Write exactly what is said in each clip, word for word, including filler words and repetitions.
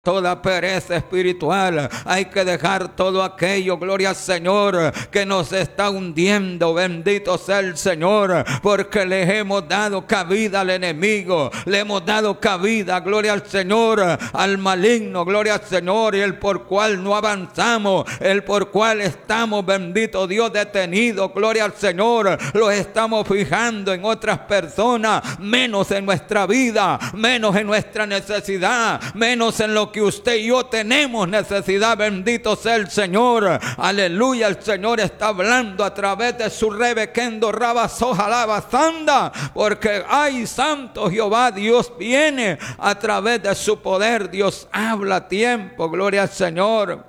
toda pereza espiritual, hay que dejar todo aquello, gloria al Señor, que nos está hundiendo. Bendito sea el Señor, porque le hemos dado cabida al enemigo, le hemos dado cabida, gloria al Señor, al maligno, gloria al Señor, y el por cual no avanzamos, el por cual estamos, bendito Dios, detenidos, gloria al Señor, los estamos fijando en otras personas, menos en nuestra vida, menos en nuestra necesidad, menos en lo que usted y yo tenemos necesidad. Bendito sea el Señor, aleluya. El Señor está hablando a través de su rebequendo rabasoja lavazanda, porque ay, santo Jehová, Dios viene a través de su poder, Dios habla a tiempo, gloria al Señor.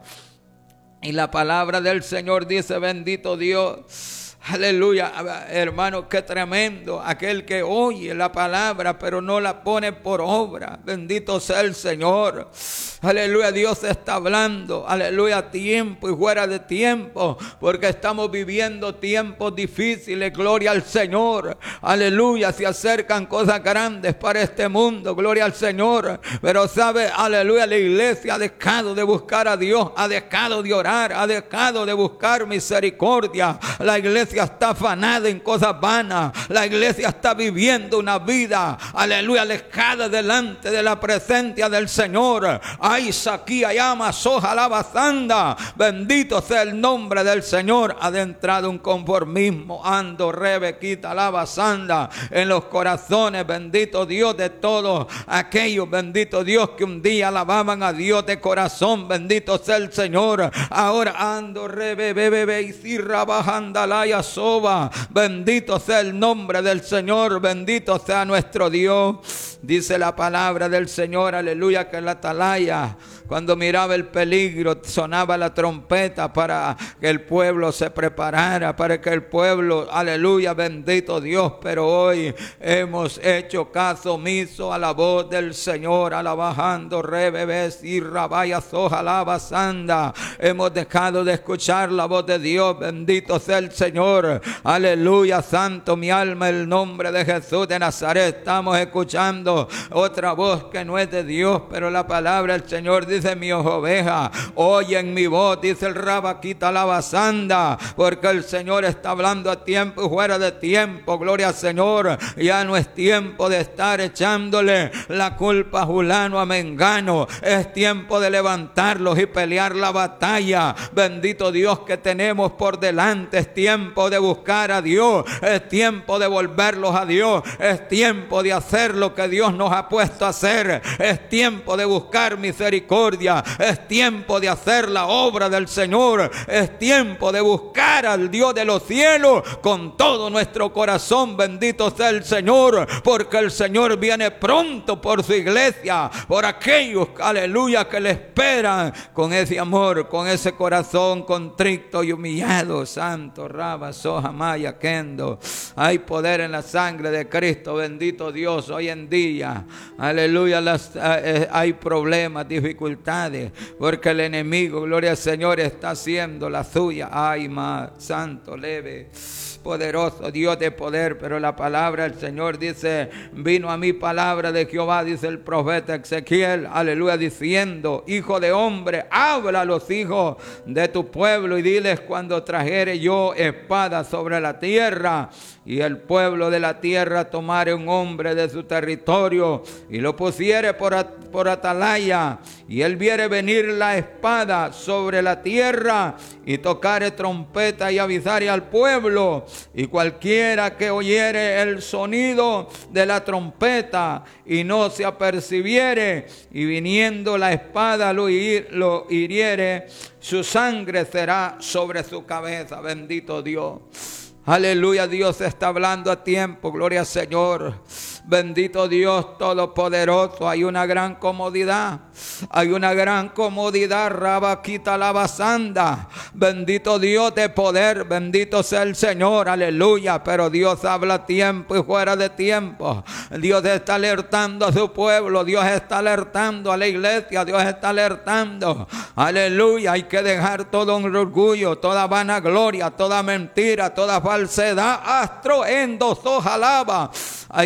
Y la palabra del Señor dice, bendito Dios, aleluya, hermano, qué tremendo aquel que oye la palabra pero no la pone por obra. Bendito sea el Señor, aleluya. Dios está hablando, aleluya, a tiempo y fuera de tiempo, porque estamos viviendo tiempos difíciles, gloria al Señor, aleluya. Se acercan cosas grandes para este mundo, gloria al Señor, pero sabe, aleluya, la iglesia ha dejado de buscar a Dios, ha dejado de orar, ha dejado de buscar misericordia. La iglesia está afanada en cosas vanas, la iglesia está viviendo una vida, aleluya, alejada delante de la presencia del Señor. Ay, saquía llama soja la basanda, bendito sea el nombre del Señor. Ha adentrado un conformismo, ando rebequita la basanda en los corazones, bendito Dios, de todos aquellos, bendito Dios, que un día alababan a Dios de corazón, bendito sea el Señor. Ahora ando rebe bebe y sirra bajandalaya soba, bendito sea el nombre del Señor, bendito sea nuestro Dios. Dice la palabra del Señor, aleluya, que en la atalaya, cuando miraba el peligro, sonaba la trompeta para que el pueblo se preparara, para que el pueblo, aleluya, bendito Dios. Pero hoy hemos hecho caso omiso a la voz del Señor, alabajando rebebes y rabaya soja lavasanda. Hemos dejado de escuchar la voz de Dios, bendito sea el Señor, aleluya, santo mi alma, el nombre de Jesús de Nazaret. Estamos escuchando otra voz que no es de Dios, pero la palabra del Señor dice, mi oveja oyen mi voz, dice el rabaquita la basanda, porque el Señor está hablando a tiempo y fuera de tiempo, gloria al Señor. Ya no es tiempo de estar echándole la culpa a fulano, a mengano, es tiempo de levantarlos y pelear la batalla, bendito Dios, que tenemos por delante. Es tiempo de buscar a Dios, es tiempo de volverlos a Dios, es tiempo de hacer lo que Dios nos ha puesto a hacer, es tiempo de buscar misericordia, es tiempo de hacer la obra del Señor, es tiempo de buscar al Dios de los cielos con todo nuestro corazón, bendito sea el Señor, porque el Señor viene pronto por su iglesia, por aquellos, aleluya, que le esperan con ese amor, con ese corazón contrito y humillado. Santo Raba Soja Maya Kendo, hay poder en la sangre de Cristo, bendito Dios. Hoy en día, aleluya, las, eh, hay problemas, dificultades, porque el enemigo, gloria al Señor, está haciendo la suya. Ay, más santo, leve, poderoso, Dios de poder. Pero la palabra del Señor dice, vino a mí palabra de Jehová, dice el profeta Ezequiel, aleluya, diciendo, hijo de hombre, habla a los hijos de tu pueblo y diles, cuando trajere yo espada sobre la tierra y el pueblo de la tierra tomare un hombre de su territorio y lo pusiere por, at por atalaya, y él viere venir la espada sobre la tierra y tocare trompeta y avisare al pueblo, y cualquiera que oyere el sonido de la trompeta y no se apercibiere, y viniendo la espada lo, hir, lo hiriere, su sangre será sobre su cabeza. Bendito Dios. Aleluya, Dios está hablando a tiempo, gloria al Señor. Bendito Dios Todopoderoso. Hay una gran comodidad, hay una gran comodidad, rabaquita la basanda. Bendito Dios de poder, bendito sea el Señor, aleluya. Pero Dios habla a tiempo y fuera de tiempo. Dios está alertando a su pueblo, Dios está alertando a la iglesia, Dios está alertando, aleluya. Hay que dejar todo un orgullo, toda vanagloria, toda mentira, toda falsedad, astro endos, ojalaba. Hay que buscar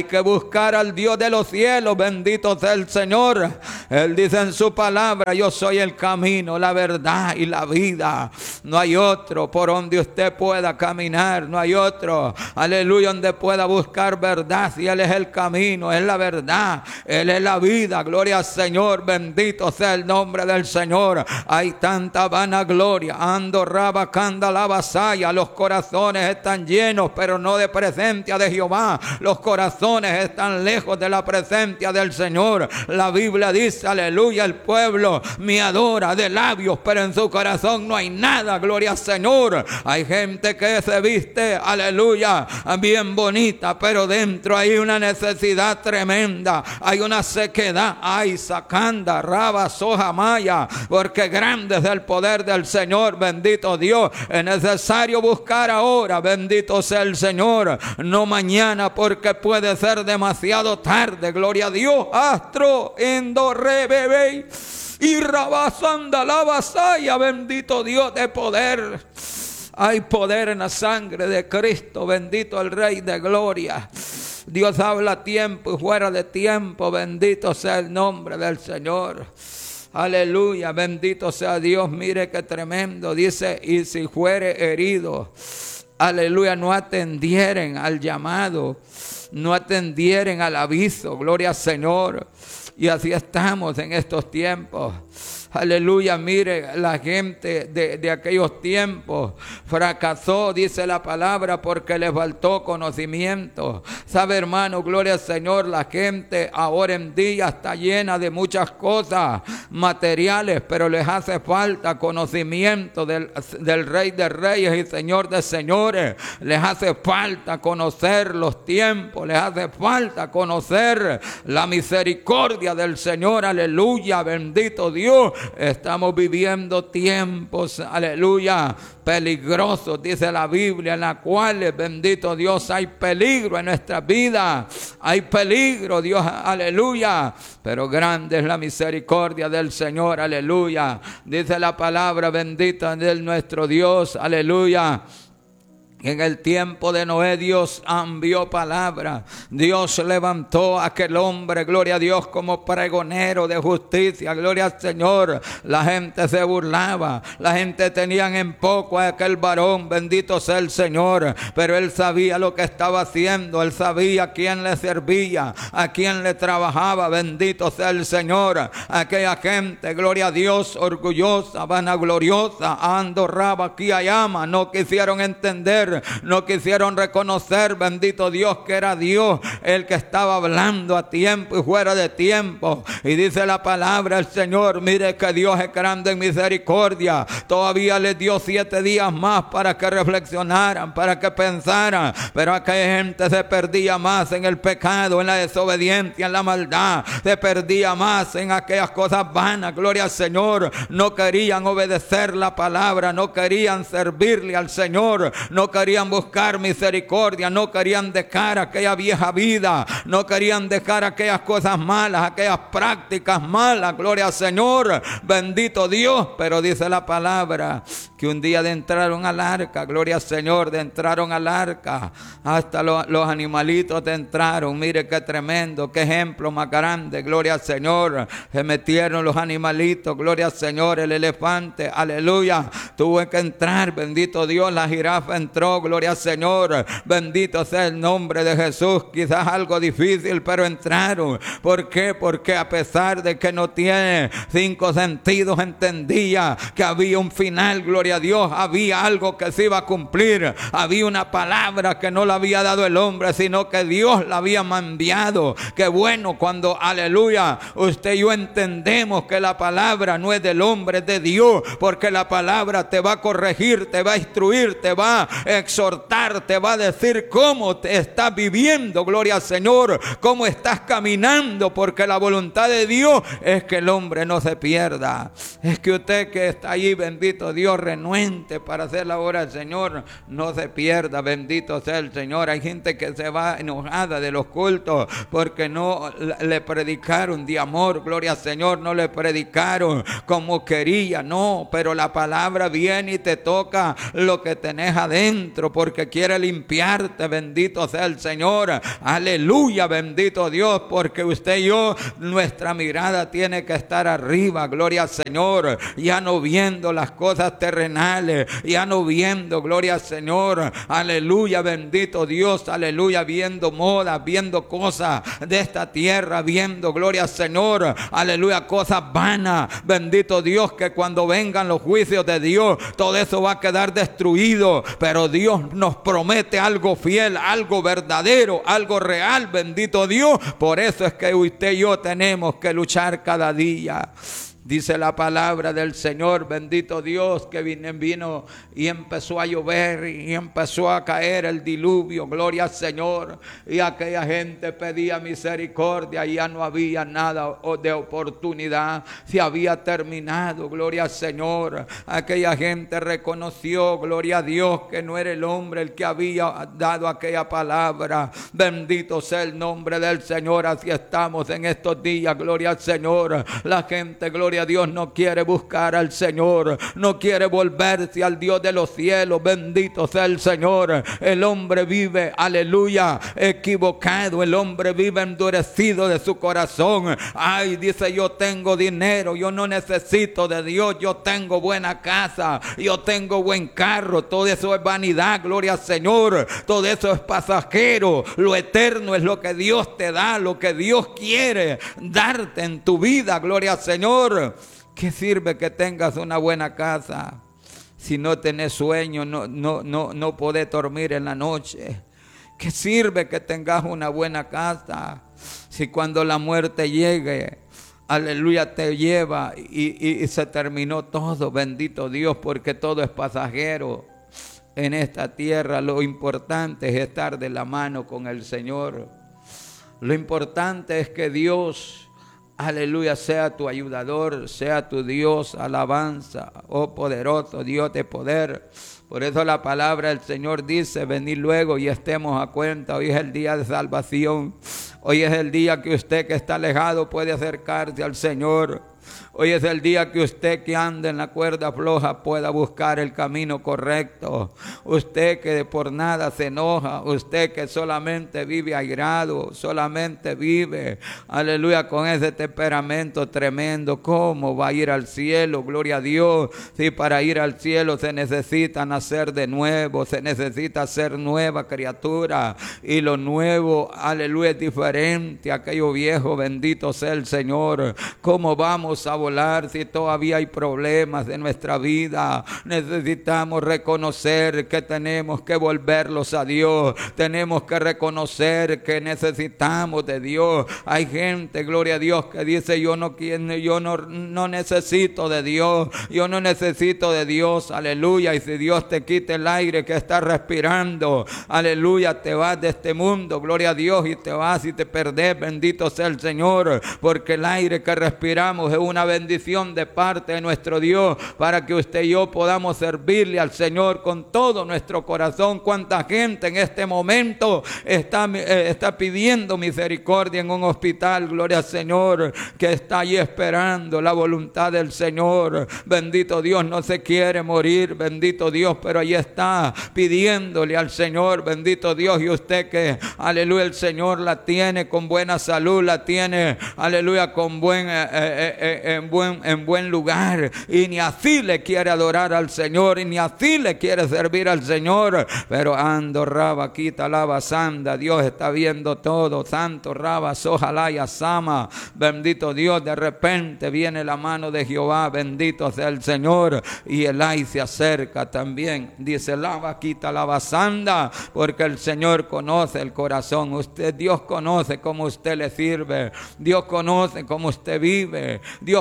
buscar al Dios de los cielos, bendito sea el Señor. Él dice en su palabra: yo soy el camino, la verdad y la vida. No hay otro por donde usted pueda caminar, no hay otro, aleluya, donde pueda buscar verdad. Y Él es el camino, es la verdad, Él es la vida. Gloria al Señor, bendito sea el nombre del Señor. Hay tanta vanagloria, ando raba canda la vasalla. Los corazones están llenos, pero no de presencia de Jehová. Los corazones están lejos de la presencia del Señor. La Biblia dice, aleluya, el pueblo me adora de labios, pero en su corazón no hay nada. Gloria al Señor. Hay gente que se viste, aleluya, bien bonita, pero dentro hay una necesidad tremenda, hay una sequedad. Ay, sacanda, raba, soja, maya, porque grande es el poder del Señor, bendito Dios. Es necesario buscar ahora, bendito sea el Señor, no mañana, porque puede ser demasiado tarde. Gloria a Dios. Astro, endo, re, bebé, y rabasanda la vasalla, bendito Dios de poder. Hay poder en la sangre de Cristo, bendito el Rey de Gloria. Dios habla a tiempo y fuera de tiempo, bendito sea el nombre del Señor. Aleluya, bendito sea Dios. Mire qué tremendo, dice: y si fuere herido, aleluya, no atendieren al llamado, no atendieren al aviso. Gloria al Señor. Y así estamos en estos tiempos. Aleluya, mire, la gente de, de aquellos tiempos fracasó, dice la palabra, porque les faltó conocimiento. Sabe, hermano, gloria al Señor, la gente ahora en día está llena de muchas cosas materiales, pero les hace falta conocimiento del, del Rey de Reyes y Señor de Señores. Les hace falta conocer los tiempos, les hace falta conocer la misericordia del Señor. Aleluya, bendito Dios. Estamos viviendo tiempos, aleluya, peligrosos, dice la Biblia, en la cual, bendito Dios, hay peligro en nuestra vida. Hay peligro, Dios, aleluya. Pero grande es la misericordia del Señor, aleluya. Dice la palabra bendita de nuestro Dios, aleluya. En el tiempo de Noé Dios envió palabra. Dios levantó a aquel hombre, gloria a Dios, como pregonero de justicia. Gloria al Señor. La gente se burlaba, la gente tenía en poco a aquel varón, bendito sea el Señor. Pero él sabía lo que estaba haciendo, él sabía a quién le servía, a quién le trabajaba, bendito sea el Señor. Aquella gente, gloria a Dios, orgullosa, vanagloriosa, ando raba aquí llama, no quisieron entender, no quisieron reconocer, bendito Dios, que era Dios el que estaba hablando a tiempo y fuera de tiempo. Y dice la palabra del Señor, mire que Dios es grande en misericordia. Todavía les dio siete días más para que reflexionaran, para que pensaran. Pero aquella gente se perdía más en el pecado, en la desobediencia, en la maldad. Se perdía más en aquellas cosas vanas, gloria al Señor. No querían obedecer la palabra, no querían servirle al Señor, no querían buscar misericordia, no querían dejar aquella vieja vida, no querían dejar aquellas cosas malas, aquellas prácticas malas, gloria al Señor, bendito Dios. Pero dice la palabra que un día de entraron al arca, gloria al Señor, de entraron al arca, hasta lo, los animalitos de entraron. Mire qué tremendo, qué ejemplo más grande, gloria al Señor. Se metieron los animalitos, gloria al Señor, el elefante, aleluya, tuvo que entrar, bendito Dios. La jirafa entró, gloria al Señor, bendito sea el nombre de Jesús. Quizás algo difícil, pero entraron. ¿Por qué? Porque a pesar de que no tiene cinco sentidos, entendía que había un final, gloria a Dios, había algo que se iba a cumplir, había una palabra que no la había dado el hombre, sino que Dios la había enviado. Qué bueno cuando, aleluya, usted y yo entendemos que la palabra no es del hombre, es de Dios, porque la palabra te va a corregir, te va a instruir, te va a exhortar, te va a decir cómo te estás viviendo, gloria al Señor, cómo estás caminando, porque la voluntad de Dios es que el hombre no se pierda. Es que usted que está allí, bendito Dios, renuente para hacer la obra del Señor, no se pierda, bendito sea el Señor. Hay gente que se va enojada de los cultos porque no le predicaron de amor, gloria al Señor, no le predicaron como quería, no, pero la palabra viene y te toca lo que tenés adentro porque quiere limpiarte, bendito sea el Señor, aleluya, bendito Dios, porque usted y yo, nuestra mirada tiene que estar arriba, gloria al Señor, ya no viendo las cosas terrenales, ya no viendo, gloria al Señor, aleluya, bendito Dios, aleluya, viendo modas, viendo cosas de esta tierra, viendo, gloria al Señor, aleluya, cosas vanas, bendito Dios, que cuando vengan los juicios de Dios, todo eso va a quedar destruido, pero Dios nos promete algo fiel, algo verdadero, algo real, bendito Dios. Por eso es que usted y yo tenemos que luchar cada día. Dice la palabra del Señor, bendito Dios, que vino, vino y empezó a llover y empezó a caer el diluvio, gloria al Señor. Y aquella gente pedía misericordia y ya no había nada de oportunidad, se había terminado, gloria al Señor. Aquella gente reconoció, gloria a Dios, que no era el hombre el que había dado aquella palabra. Bendito sea el nombre del Señor, así estamos en estos días, gloria al Señor. La gente, gloria a Dios, no quiere buscar al Señor, no quiere volverse al Dios de los cielos, bendito sea el Señor. El hombre vive, aleluya, equivocado, el hombre vive endurecido de su corazón. Ay, dice, yo tengo dinero, yo no necesito de Dios, yo tengo buena casa, yo tengo buen carro, todo eso es vanidad, gloria al Señor, todo eso es pasajero, lo eterno es lo que Dios te da, lo que Dios quiere darte en tu vida, gloria al Señor. ¿Qué sirve que tengas una buena casa si no tenés sueño, no, no, no, no podés dormir en la noche? ¿Qué sirve que tengas una buena casa si cuando la muerte llegue, aleluya, te lleva y, y, y se terminó todo? Bendito Dios, porque todo es pasajero en esta tierra. Lo importante es estar de la mano con el Señor. Lo importante es que Dios, aleluya, sea tu ayudador, sea tu Dios, alabanza, oh poderoso Dios de poder. Por eso la palabra del Señor dice, venid luego y estemos a cuenta. Hoy es el día de salvación. Hoy es el día que usted que está alejado puede acercarse al Señor. Hoy es el día que usted que anda en la cuerda floja pueda buscar el camino correcto. Usted que por nada se enoja, usted que solamente vive airado, solamente vive, aleluya, con ese temperamento tremendo. ¿Cómo va a ir al cielo? Gloria a Dios. Si para ir al cielo se necesita nacer de nuevo, se necesita ser nueva criatura. Y lo nuevo, aleluya, es diferente a aquello viejo, bendito sea el Señor. ¿Cómo vamos a volar si todavía hay problemas en nuestra vida? Necesitamos reconocer que tenemos que volverlos a Dios. Tenemos que reconocer que necesitamos de Dios. Hay gente, gloria a Dios, que dice, yo no quiero, yo no, no necesito de Dios, yo no necesito de Dios, aleluya. Y si Dios te quita el aire que estás respirando, aleluya, te vas de este mundo, gloria a Dios, y te vas y te perdés, bendito sea el Señor, porque el aire que respiramos es una bendición de parte de nuestro Dios, para que usted y yo podamos servirle al Señor con todo nuestro corazón. Cuánta gente en este momento está, eh, está pidiendo misericordia en un hospital, gloria al Señor, que está ahí esperando la voluntad del Señor. Bendito Dios, no se quiere morir, bendito Dios, pero ahí está pidiéndole al Señor, bendito Dios. Y usted que, aleluya, el Señor la tiene con buena salud, la tiene, aleluya, con buen eh, eh, eh, en buen, en buen lugar, y ni así le quiere adorar al Señor, y ni así le quiere servir al Señor. Pero ando raba, quita lava sanda, Dios está viendo todo, santo raba, ojalá y asama, bendito Dios. De repente viene la mano de Jehová, bendito sea el Señor, y el ay se acerca también. Dice, lava, quita lava sanda, porque el Señor conoce el corazón. Usted, Dios conoce cómo usted le sirve, Dios conoce cómo usted vive, Dios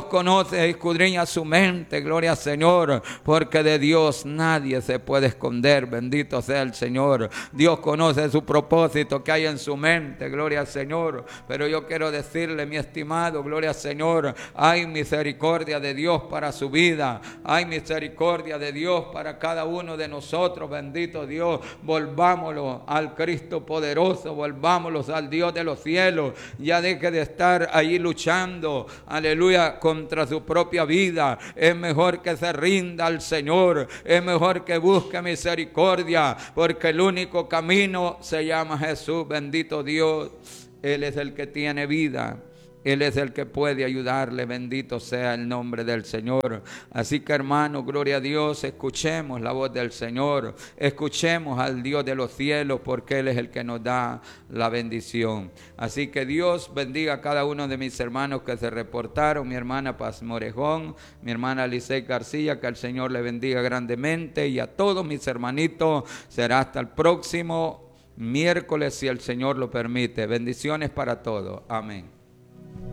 Dios conoce y escudriña su mente, gloria al Señor, porque de Dios nadie se puede esconder, bendito sea el Señor. Dios conoce su propósito que hay en su mente, gloria al Señor. Pero yo quiero decirle, mi estimado, gloria al Señor, hay misericordia de Dios para su vida, hay misericordia de Dios para cada uno de nosotros, bendito Dios. Volvámoslo al Cristo poderoso, volvámoslos al Dios de los cielos. Ya deje de estar ahí luchando, aleluya, contra su propia vida. Es mejor que se rinda al Señor, es mejor que busque misericordia, porque el único camino se llama Jesús, bendito Dios. Él es el que tiene vida, Él es el que puede ayudarle, bendito sea el nombre del Señor. Así que, hermano, gloria a Dios, escuchemos la voz del Señor, escuchemos al Dios de los cielos, porque Él es el que nos da la bendición. Así que Dios bendiga a cada uno de mis hermanos que se reportaron, mi hermana Paz Morejón, mi hermana Licey García, que el Señor le bendiga grandemente, y a todos mis hermanitos. Será hasta el próximo miércoles, si el Señor lo permite. Bendiciones para todos. Amén.